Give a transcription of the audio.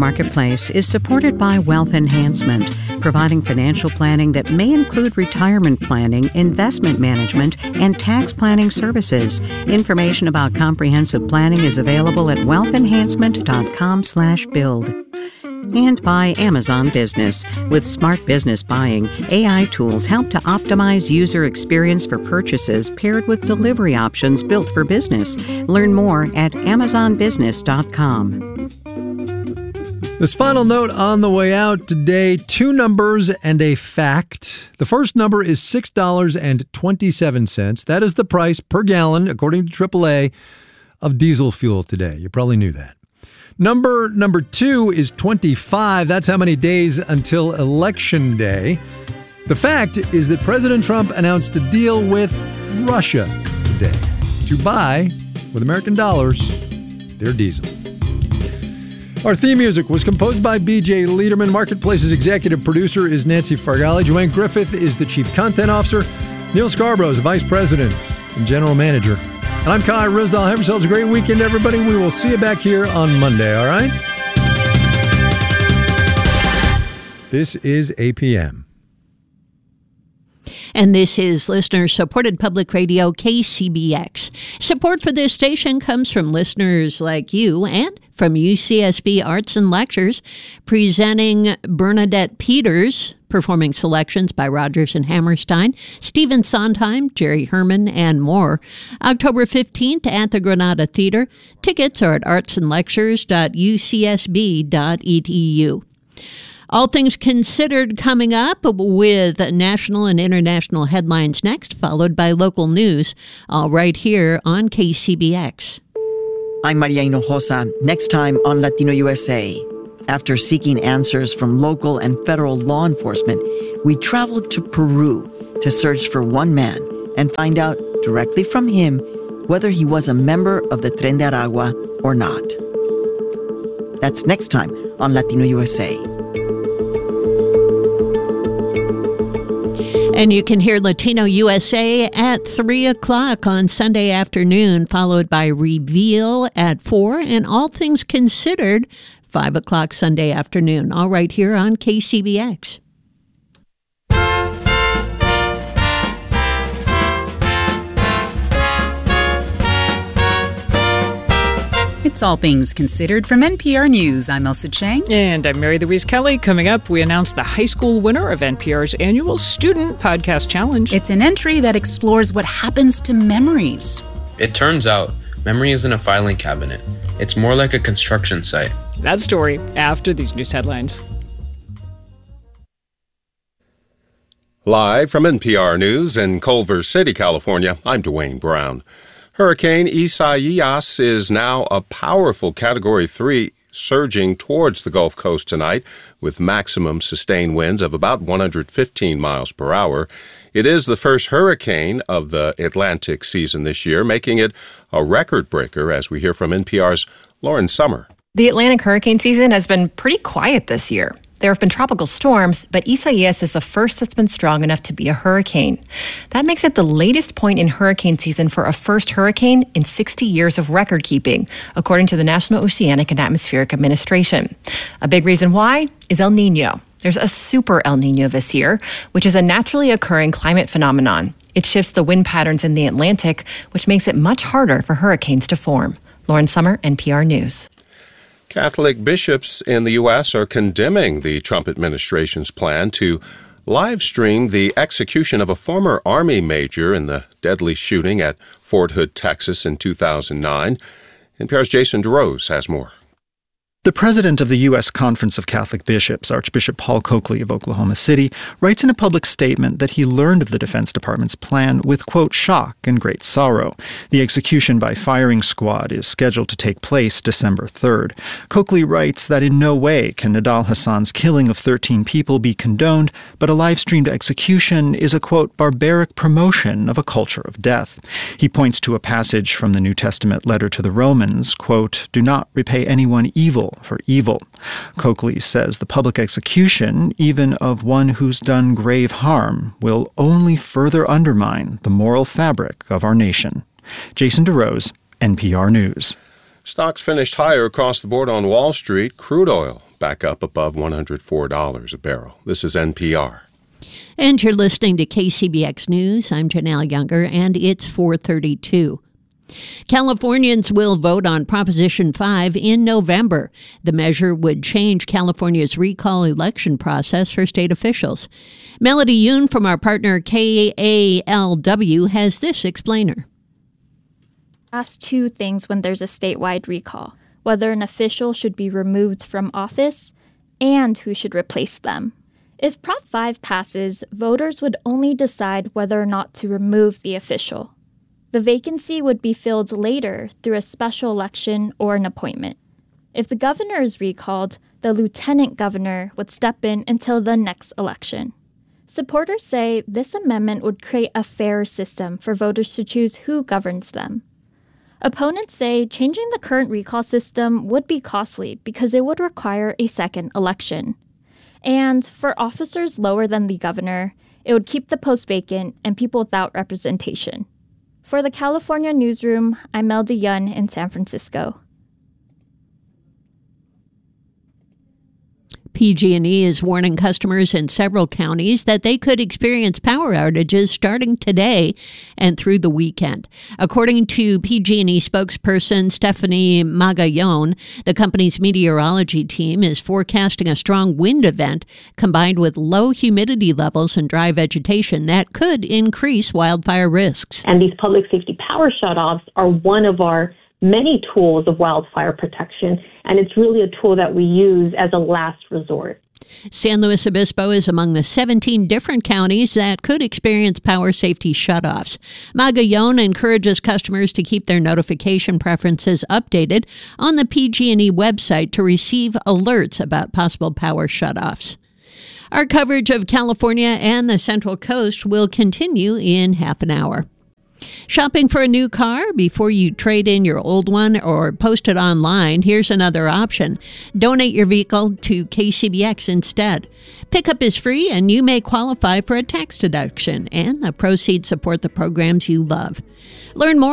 Marketplace is supported by Wealth Enhancement, providing financial planning that may include retirement planning, investment management, and tax planning services. Information about comprehensive planning is available at wealthenhancement.com/build. And by Amazon Business. With smart business buying, AI tools help to optimize user experience for purchases paired with delivery options built for business. Learn more at amazonbusiness.com. This final note on the way out today, 2 numbers and a fact. The first number is $6.27. That is the price per gallon, according to AAA, of diesel fuel today. You probably knew that. Number 2 is 25. That's how many days until Election Day. The fact is that President Trump announced a deal with Russia today to buy, with American dollars, their diesel. Our theme music was composed by B.J. Liederman. Marketplace's executive producer is Nancy Fargali. Joanne Griffith is the chief content officer. Neil Scarborough is vice president and general manager. And I'm Kai Ryssdal. Have yourselves a great weekend, everybody. We will see you back here on Monday, all right? This is APM. And this is listener-supported public radio KCBX. Support for this station comes from listeners like you and from UCSB Arts and Lectures, presenting Bernadette Peters, performing selections by Rodgers and Hammerstein, Stephen Sondheim, Jerry Herman, and more. October 15th at the Granada Theater. Tickets are at artsandlectures.ucsb.edu. All Things Considered coming up with national and international headlines next, followed by local news, all right here on KCBX. I'm Maria Hinojosa. Next time on Latino USA. After seeking answers from local and federal law enforcement, we traveled to Peru to search for one man and find out directly from him whether he was a member of the Tren de Aragua or not. That's next time on Latino USA. And you can hear Latino USA at 3 o'clock on Sunday afternoon, followed by Reveal at 4, and All Things Considered, 5 o'clock Sunday afternoon, all right here on KCBX. It's All Things Considered from NPR News. I'm Elsa Chang. And I'm Mary Louise Kelly. Coming up, we announced the high school winner of NPR's annual Student Podcast Challenge. It's an entry that explores what happens to memories. It turns out memory isn't a filing cabinet. It's more like a construction site. That story after these news headlines. Live from NPR News in Culver City, California, I'm Dwayne Brown. Hurricane Isaias is now a powerful Category 3 surging towards the Gulf Coast tonight with maximum sustained winds of about 115 miles per hour. It is the first hurricane of the Atlantic season this year, making it a record breaker, as we hear from NPR's Lauren Summer. The Atlantic hurricane season has been pretty quiet this year. There have been tropical storms, but Isaias is the first that's been strong enough to be a hurricane. That makes it the latest point in hurricane season for a first hurricane in 60 years of record keeping, according to the National Oceanic and Atmospheric Administration. A big reason why is El Nino. There's a super El Nino this year, which is a naturally occurring climate phenomenon. It shifts the wind patterns in the Atlantic, which makes it much harder for hurricanes to form. Lauren Summer, NPR News. Catholic bishops in the U.S. are condemning the Trump administration's plan to live stream the execution of a former Army major in the deadly shooting at Fort Hood, Texas in 2009. NPR's Jason DeRose has more. The president of the U.S. Conference of Catholic Bishops, Archbishop Paul Coakley of Oklahoma City, writes in a public statement that he learned of the Defense Department's plan with, quote, shock and great sorrow. The execution by firing squad is scheduled to take place December 3rd. Coakley writes that in no way can Nidal Hassan's killing of 13 people be condoned, but a live-streamed execution is a, quote, barbaric promotion of a culture of death. He points to a passage from the New Testament letter to the Romans, quote, do not repay anyone evil for evil. Coakley says the public execution, even of one who's done grave harm, will only further undermine the moral fabric of our nation. Jason DeRose, NPR News. Stocks finished higher across the board on Wall Street. Crude oil back up above $104 a barrel. This is NPR. And you're listening to KCBX News. I'm Janelle Younger, and it's 4:32. Californians will vote on Proposition 5 in November. The measure would change California's recall election process for state officials. Melody Yoon from our partner KALW has this explainer. Ask two things when there's a statewide recall: whether an official should be removed from office and who should replace them. If Prop 5 passes, voters would only decide whether or not to remove the official. The vacancy would be filled later through a special election or an appointment. If the governor is recalled, the lieutenant governor would step in until the next election. Supporters say this amendment would create a fairer system for voters to choose who governs them. Opponents say changing the current recall system would be costly because it would require a second election. And for officers lower than the governor, it would keep the post vacant and people without representation. For the California Newsroom, I'm Melody Yun in San Francisco. PG&E is warning customers in several counties that they could experience power outages starting today and through the weekend. According to PG&E spokesperson Stephanie Magallon, the company's meteorology team is forecasting a strong wind event combined with low humidity levels and dry vegetation that could increase wildfire risks. And these public safety power shutoffs are one of our many tools of wildfire protection, and it's really a tool that we use as a last resort. San Luis Obispo is among the 17 different counties that could experience power safety shutoffs. Magallon encourages customers to keep their notification preferences updated on the PG&E website to receive alerts about possible power shutoffs. Our coverage of California and the Central Coast will continue in half an hour. Shopping for a new car before you trade in your old one or post it online? Here's another option. Donate your vehicle to KCBX instead. Pickup is free and you may qualify for a tax deduction, and the proceeds support the programs you love. Learn more